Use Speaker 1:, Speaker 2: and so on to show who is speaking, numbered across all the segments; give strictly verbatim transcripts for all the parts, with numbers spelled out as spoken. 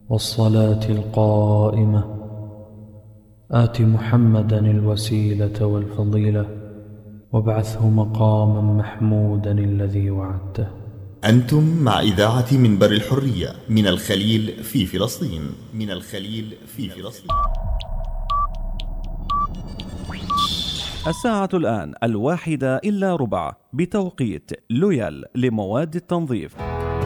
Speaker 1: والصلاة القائمة آت محمدا الوسيلة والفضيلة وابعثه مقاما محمودا الذي وعدته.
Speaker 2: أنتم مع إذاعة منبر الحرية من الخليل في فلسطين من الخليل في فلسطين.
Speaker 3: الساعة الآن الواحدة إلا ربع بتوقيت لويال لمواد التنظيف.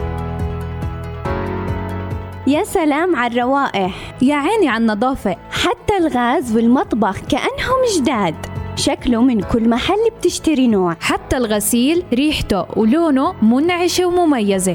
Speaker 4: يا سلام على الروائح،
Speaker 5: يا عيني على النظافة،
Speaker 4: حتى الغاز والمطبخ كأنهم جداد. شكله من كل محل بتشتري نوع،
Speaker 5: حتى الغسيل ريحته ولونه منعشة ومميزة.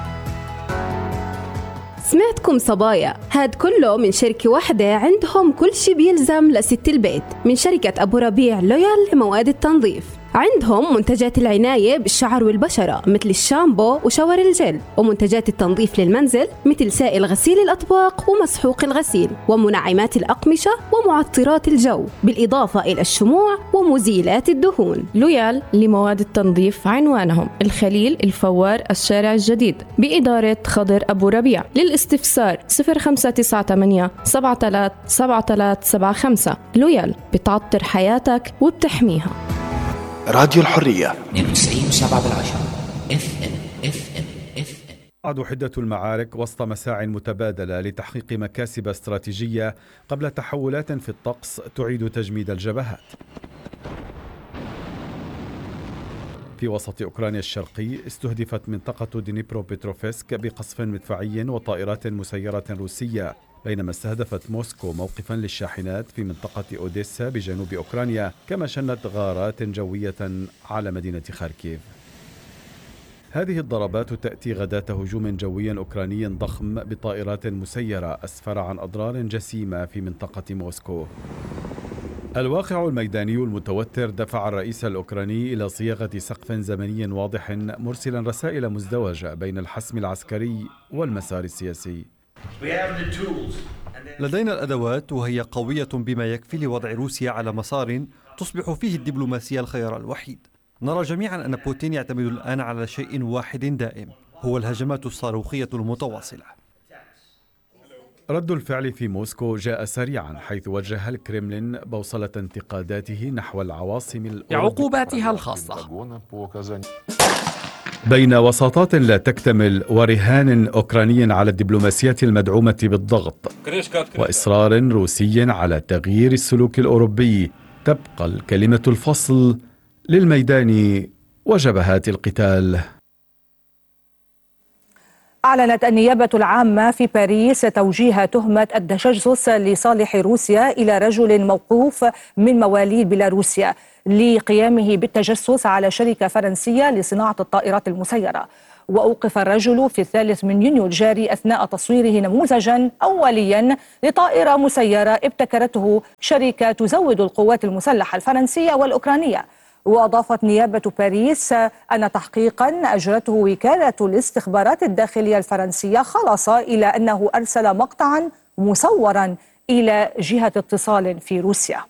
Speaker 6: سمعتكم صبايا، هاد كله من شركة واحدة عندهم كل شي بيلزم لست البيت، من شركة أبو ربيع لويال لمواد التنظيف. عندهم منتجات العناية بالشعر والبشرة مثل الشامبو وشاور الجل، ومنتجات التنظيف للمنزل مثل سائل غسيل الأطباق ومسحوق الغسيل، ومنعمات الأقمشة ومعطرات الجو، بالإضافة إلى الشموع ومزيلات الدهون.
Speaker 7: لويال لمواد التنظيف عنوانهم الخليل الفوار الشارع الجديد بإدارة خضر أبو ربيع. للاستفسار صفر خمسة تسعة ثمانية سبعة ثلاثة سبعة ثلاثة سبعة خمسة. لويال بتعطر حياتك وبتحميها.
Speaker 8: راديو الحرية
Speaker 9: اثنين وتسعين وسبعة بالعشرة اف ام اف ام اف ام.
Speaker 10: تعد حدة المعارك وسط مساع متبادلة لتحقيق مكاسب استراتيجية قبل تحولات في الطقس تعيد تجميد الجبهات. في وسط أوكرانيا الشرقي استهدفت منطقة دينيبرو بيتروفسك بقصف مدفعي وطائرات مسيرة روسية، بينما استهدفت موسكو موقفا للشاحنات في منطقة أوديسا بجنوب أوكرانيا، كما شنت غارات جوية على مدينة خاركيف. هذه الضربات تأتي غداة هجوم جوي أوكراني ضخم بطائرات مسيرة أسفر عن أضرار جسيمة في منطقة موسكو. الواقع الميداني المتوتر دفع الرئيس الأوكراني إلى صياغة سقف زمني واضح مرسلا رسائل مزدوجة بين الحسم العسكري والمسار السياسي.
Speaker 11: لدينا الأدوات وهي قوية بما يكفي لوضع روسيا على مسار تصبح فيه الدبلوماسية الخيار الوحيد. نرى جميعا أن بوتين يعتمد الآن على شيء واحد دائم، هو الهجمات الصاروخية المتواصلة.
Speaker 10: رد الفعل في موسكو جاء سريعا، حيث وجه الكرملين بوصلة انتقاداته نحو العواصم الأوروبية
Speaker 12: بعقوباتها الخاصة.
Speaker 10: بين وساطات لا تكتمل ورهان أوكراني على الدبلوماسية المدعومة بالضغط وإصرار روسي على تغيير السلوك الأوروبي، تبقى الكلمة الفصل للميدان وجبهات القتال.
Speaker 13: أعلنت النيابة العامة في باريس توجيه تهمة التجسس لصالح روسيا إلى رجل موقوف من مواليد بيلاروسيا لقيامه بالتجسس على شركة فرنسية لصناعة الطائرات المسيرة. وأوقف الرجل في الثالث من يونيو الجاري أثناء تصويره نموذجا أوليا لطائرة مسيرة ابتكرته شركة تزود القوات المسلحة الفرنسية والأوكرانية. وأضافت نيابة باريس أن تحقيقا أجرته وكالة الاستخبارات الداخلية الفرنسية خلص إلى أنه أرسل مقطعا مصورا إلى جهة اتصال في روسيا.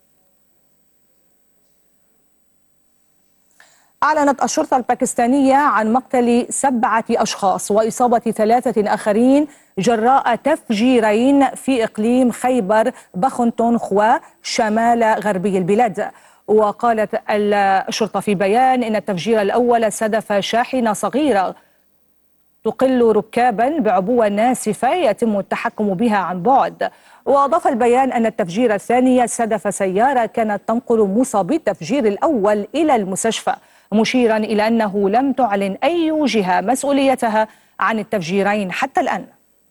Speaker 13: أعلنت الشرطة الباكستانية عن مقتل سبعة أشخاص وإصابة ثلاثة آخرين جراء تفجيرين في إقليم خيبر بختونخوا شمال غربي البلاد. وقالت الشرطة في بيان إن التفجير الأول استهدف شاحنة صغيرة تقل ركابا بعبوة ناسفة يتم التحكم بها عن بعد. وأضاف البيان أن التفجير الثاني استهدف سيارة كانت تنقل مصابي التفجير الأول إلى المستشفى، مشيرا إلى أنه لم تعلن أي جهة مسؤوليتها عن التفجيرين حتى الآن.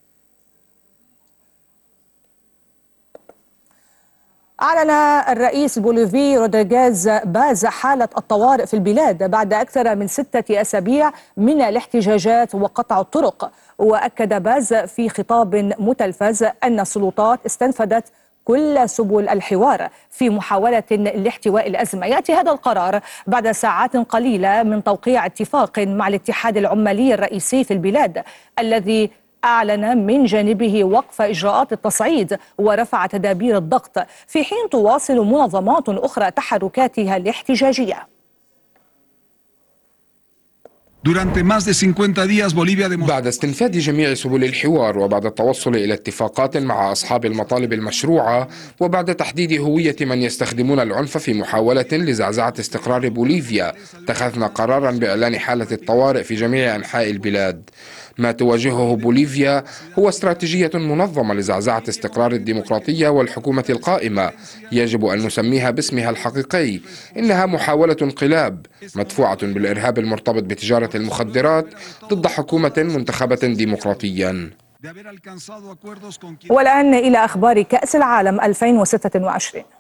Speaker 13: أعلن الرئيس بوليفي رودريغيز باز حالة الطوارئ في البلاد بعد أكثر من ستة أسابيع من الاحتجاجات وقطع الطرق. وأكد باز في خطاب متلفز أن السلطات استنفذت كل سبل الحوار في محاولة لاحتواء الأزمة. يأتي هذا القرار بعد ساعات قليلة من توقيع اتفاق مع الاتحاد العمالي الرئيسي في البلاد الذي أعلن من جانبه وقف إجراءات التصعيد ورفع تدابير الضغط، في حين تواصل منظمات أخرى تحركاتها الاحتجاجية.
Speaker 12: بعد استنفاد جميع سبل الحوار وبعد التوصل إلى اتفاقات مع أصحاب المطالب المشروعة وبعد تحديد هوية من يستخدمون العنف في محاولة لزعزعة استقرار بوليفيا، اتخذنا قرارا بإعلان حالة الطوارئ في جميع أنحاء البلاد. ما تواجهه بوليفيا هو استراتيجية منظمة لزعزعة استقرار الديمقراطية والحكومة القائمة، يجب أن نسميها باسمها الحقيقي، إنها محاولة انقلاب مدفوعة بالإرهاب المرتبط بتجارة المخدرات ضد حكومة منتخبة ديمقراطيا.
Speaker 13: والآن إلى أخبار كأس العالم ألفين وستة وعشرين.